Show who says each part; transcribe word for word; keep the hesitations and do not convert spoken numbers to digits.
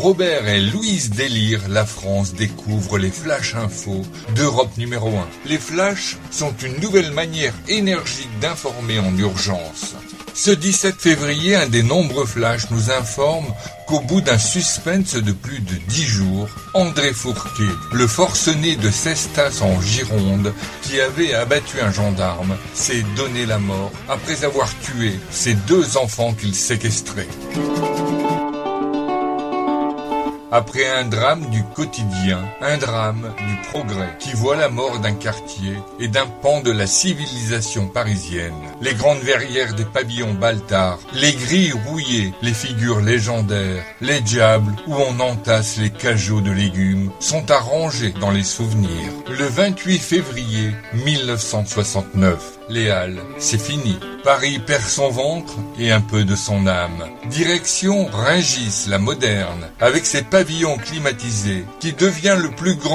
Speaker 1: Robert et Louise Délire, la France découvre les Flash Info d'Europe numéro un. Les flashs sont une nouvelle manière énergique d'informer en urgence. Ce dix-sept février, un des nombreux flashs nous informe qu'au bout d'un suspense de plus de dix jours, André Fourquet, le forcené de Cestas en Gironde, qui avait abattu un gendarme, s'est donné la mort après avoir tué ses deux enfants qu'il séquestrait. Après un drame du quotidien, un drame du progrès, qui voit la mort d'un quartier et d'un pan de la civilisation parisienne. Les grandes verrières des pavillons Baltard, les grilles rouillées, les figures légendaires, les diables où on entasse les cajots de légumes sont à ranger dans les souvenirs. Le vingt-huit février mille neuf cent soixante-neuf, les Halles, c'est fini. Paris perd son ventre et un peu de son âme. Direction Rungis, la moderne, avec ses pavillons climatisés, qui devient le plus grand